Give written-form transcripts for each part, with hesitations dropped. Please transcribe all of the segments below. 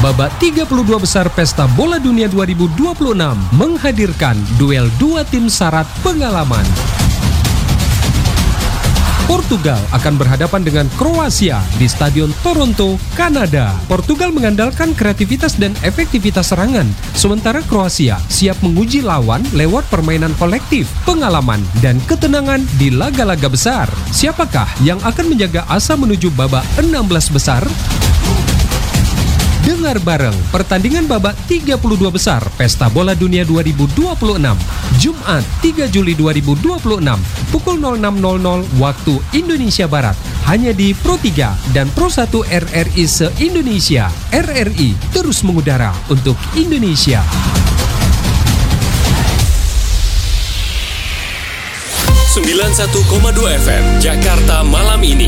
Babak 32 besar Pesta Bola Dunia 2026 menghadirkan duel dua tim syarat pengalaman. Portugal akan berhadapan dengan Kroasia di Stadion Toronto, Kanada. Portugal mengandalkan kreativitas dan efektivitas serangan, sementara Kroasia siap menguji lawan lewat permainan kolektif, pengalaman, dan ketenangan di laga-laga besar. Siapakah yang akan menjaga asa menuju babak 16 besar? Dengar bareng pertandingan babak 32 besar Pesta Bola Dunia 2026, Jumat 3 Juli 2026, pukul 06.00 waktu Indonesia Barat, hanya di Pro 3 dan Pro 1 RRI se-Indonesia. RRI terus mengudara untuk Indonesia. FM Jakarta malam ini.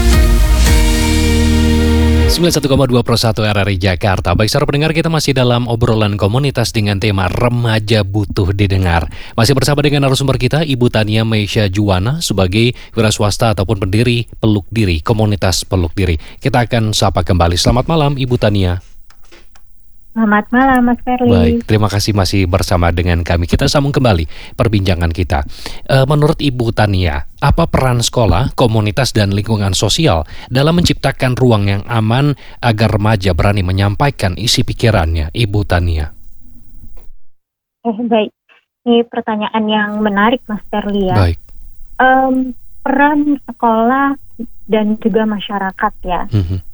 91,2 Pro 1 RRI Jakarta. Baik, saudara pendengar, kita masih dalam obrolan komunitas dengan tema Remaja Butuh Didengar. Masih bersama dengan narasumber kita, Ibu Tania Meisha Juwana, sebagai wira swasta ataupun pendiri Peluk Diri, komunitas Peluk Diri. Kita akan sapa kembali. Selamat malam, Ibu Tania. Selamat malam, Mas Ferli. Baik, terima kasih masih bersama dengan kami. Kita sambung kembali perbincangan kita. Menurut Ibu Tania, apa peran sekolah, komunitas, dan lingkungan sosial dalam menciptakan ruang yang aman agar remaja berani menyampaikan isi pikirannya, Ibu Tania? Baik, ini pertanyaan yang menarik, Mas Ferli ya. Baik. Peran sekolah dan juga masyarakat ya.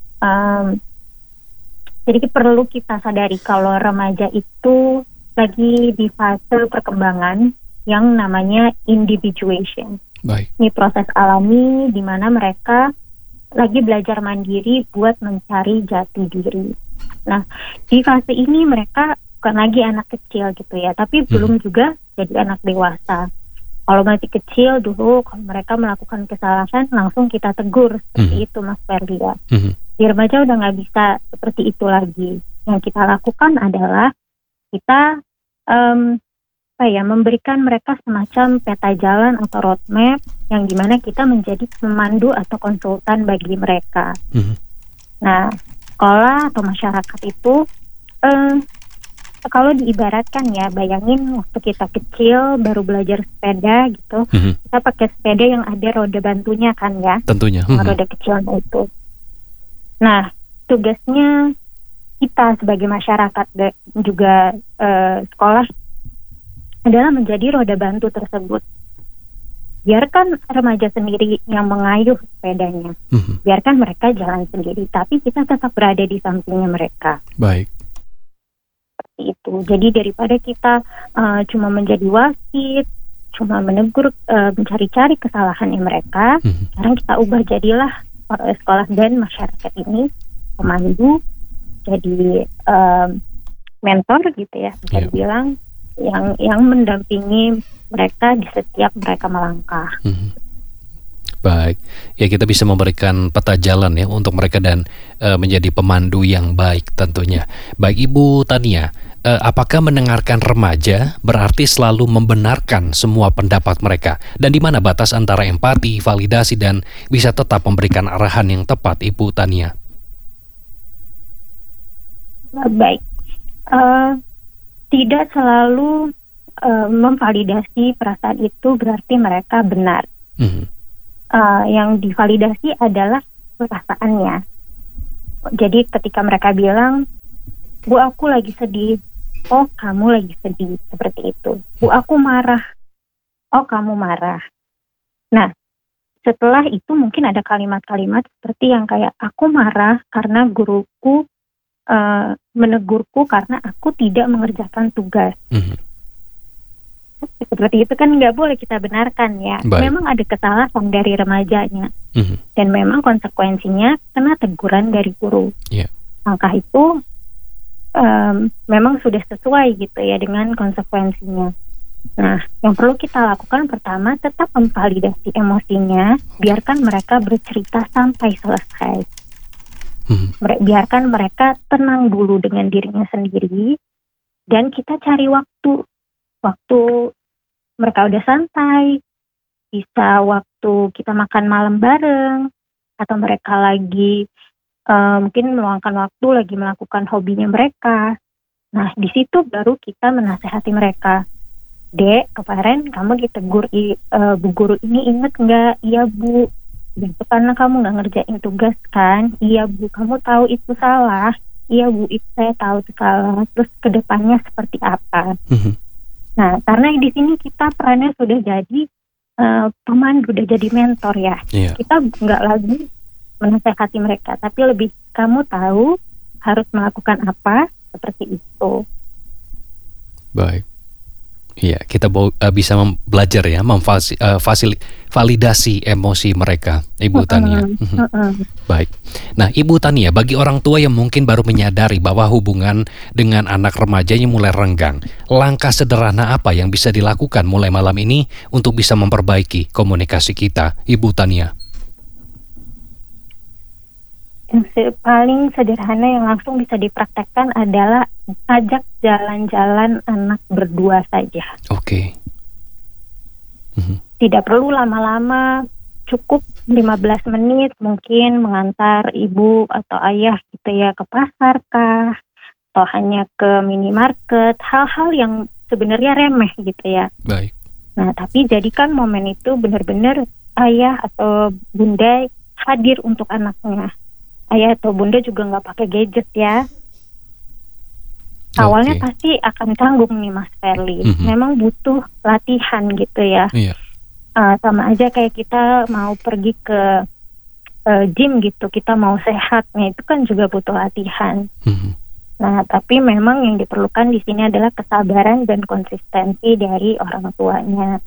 Jadi perlu kita sadari kalau remaja itu lagi di fase perkembangan yang namanya individuation. Baik. Ini proses alami di mana mereka lagi belajar mandiri buat mencari jati diri. Nah, di fase ini mereka bukan lagi anak kecil gitu ya, tapi belum juga jadi anak dewasa. Kalau masih kecil dulu, kalau mereka melakukan kesalahan langsung kita tegur seperti itu, Mas Ferdi ya. Di remaja udah nggak bisa seperti itu lagi. Yang kita lakukan adalah kita memberikan mereka semacam peta jalan atau roadmap yang dimana kita menjadi pemandu atau konsultan bagi mereka. Nah, sekolah atau masyarakat itu kalau diibaratkan ya, bayangin waktu kita kecil baru belajar sepeda gitu, kita pakai sepeda yang ada roda bantunya kan ya, tentunya roda kecilnya itu. Nah, tugasnya kita sebagai masyarakat dan juga sekolah adalah menjadi roda bantu tersebut. Biarkan remaja sendiri yang mengayuh sepedanya, biarkan mereka jalan sendiri, tapi kita tetap berada di sampingnya mereka. Baik. Seperti itu. Jadi daripada kita cuma menjadi wasit, cuma menegur, mencari-cari kesalahannya mereka, sekarang kita ubah jadilah sekolah dan masyarakat ini pemandu, jadi mentor gitu ya, bisa dibilang yang mendampingi mereka di setiap mereka melangkah. Baik, ya kita bisa memberikan peta jalan ya untuk mereka dan menjadi pemandu yang baik tentunya. Baik, Ibu Tania, apakah mendengarkan remaja berarti selalu membenarkan semua pendapat mereka? Dan di mana batas antara empati, validasi, dan bisa tetap memberikan arahan yang tepat, Ibu Tania? Baik, tidak selalu memvalidasi perasaan itu berarti mereka benar. Yang divalidasi adalah perasaannya. Jadi ketika mereka bilang, Bu, aku lagi sedih. Oh, kamu lagi sedih. Seperti itu. Bu, aku marah. Oh, kamu marah. Nah, setelah itu mungkin ada kalimat-kalimat seperti yang kayak, aku marah karena guruku menegurku karena aku tidak mengerjakan tugas. Seperti itu kan nggak boleh kita benarkan ya. Baik. Memang ada kesalahan dari remajanya, dan memang konsekuensinya kena teguran dari guru. Langkah itu memang sudah sesuai gitu ya dengan konsekuensinya. Nah, yang perlu kita lakukan pertama, tetap memvalidasi emosinya, biarkan mereka bercerita sampai selesai. Biarkan mereka tenang dulu dengan dirinya sendiri, dan kita cari waktu mereka udah santai, bisa waktu kita makan malam bareng, atau mereka lagi mungkin meluangkan waktu lagi melakukan hobinya mereka. Nah, di situ baru kita menasehati mereka. Dek, kemarin kamu ditegur Bu Guru ini, inget nggak? Iya Bu, itu karena kamu nggak ngerjain tugas kan? Iya Bu, kamu tahu itu salah. Iya Bu, itu saya tahu itu salah. Terus kedepannya seperti apa? Nah, karena di sini kita perannya sudah jadi pemandu, udah jadi mentor ya. Kita nggak lagi menasehati mereka, tapi lebih kamu tahu harus melakukan apa, seperti itu. Baik. Iya, kita bisa belajar ya, validasi emosi mereka, Ibu Tania. Baik. Nah, Ibu Tania, bagi orang tua yang mungkin baru menyadari bahwa hubungan dengan anak remajanya mulai renggang, langkah sederhana apa yang bisa dilakukan mulai malam ini untuk bisa memperbaiki komunikasi kita, Ibu Tania? Yang paling sederhana yang langsung bisa dipraktekkan adalah ajak jalan-jalan anak berdua saja. Oke. Tidak perlu lama-lama, cukup 15 menit mungkin mengantar ibu atau ayah gitu ya ke pasar kah, atau hanya ke minimarket, hal-hal yang sebenarnya remeh gitu ya. Baik. Nah, tapi jadikan momen itu benar-benar ayah atau bunda hadir untuk anaknya. Ayah atau bunda juga nggak pakai gadget ya. Awalnya pasti akan canggung nih Mas Ferly. Memang butuh latihan gitu ya. Sama aja kayak kita mau pergi ke gym gitu, kita mau sehat, nah itu kan juga butuh latihan. Nah, tapi memang yang diperlukan di sini adalah kesabaran dan konsistensi dari orang tuanya.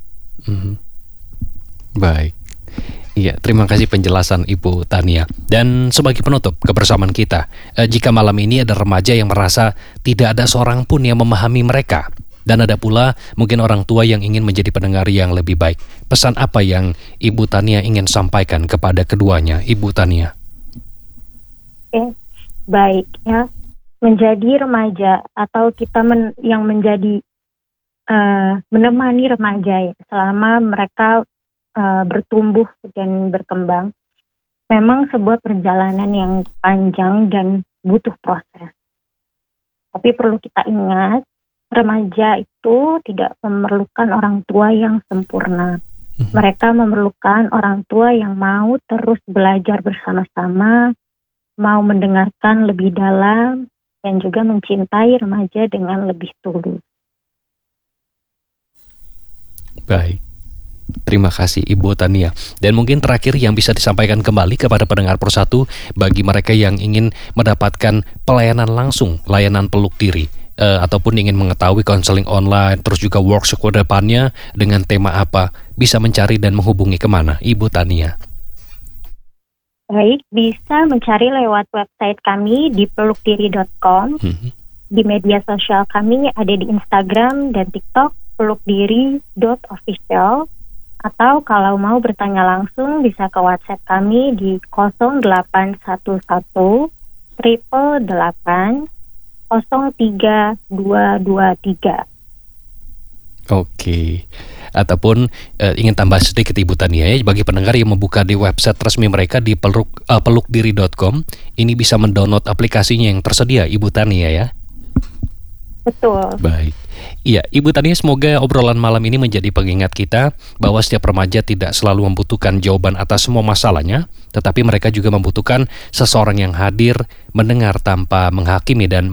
Baik. Iya, terima kasih penjelasan Ibu Tania. Dan sebagai penutup kebersamaan kita, jika malam ini ada remaja yang merasa tidak ada seorang pun yang memahami mereka, dan ada pula mungkin orang tua yang ingin menjadi pendengar yang lebih baik, pesan apa yang Ibu Tania ingin sampaikan kepada keduanya, Ibu Tania? Baik ya, menjadi remaja atau kita yang menjadi menemani remaja ya, selama mereka bertumbuh dan berkembang, memang sebuah perjalanan yang panjang dan butuh proses. Tapi perlu kita ingat, remaja itu tidak memerlukan orang tua yang sempurna. Mereka memerlukan orang tua yang mau terus belajar bersama-sama, mau mendengarkan lebih dalam, dan juga mencintai remaja dengan lebih tulus. Baik. Terima kasih Ibu Tania. Dan mungkin terakhir yang bisa disampaikan kembali kepada pendengar Persatu, bagi mereka yang ingin mendapatkan pelayanan langsung, layanan peluk diri, ataupun ingin mengetahui konseling online, terus juga workshop ke depannya dengan tema apa, bisa mencari dan menghubungi kemana, Ibu Tania? Baik, bisa mencari lewat website kami di pelukdiri.com. Di media sosial kami ada di Instagram dan TikTok, pelukdiri.official. Atau kalau mau bertanya langsung bisa ke WhatsApp kami di 0811 888 03223. Oke. Ataupun ingin tambah sedikit Ibu Tania ya, bagi pendengar yang membuka di website resmi mereka di pelukdiri.com, ini bisa mendownload aplikasinya yang tersedia, Ibu Tania ya. Betul. Baik. Iya, Ibu Tania, semoga obrolan malam ini menjadi pengingat kita bahwa setiap remaja tidak selalu membutuhkan jawaban atas semua masalahnya, tetapi mereka juga membutuhkan seseorang yang hadir, mendengar tanpa menghakimi dan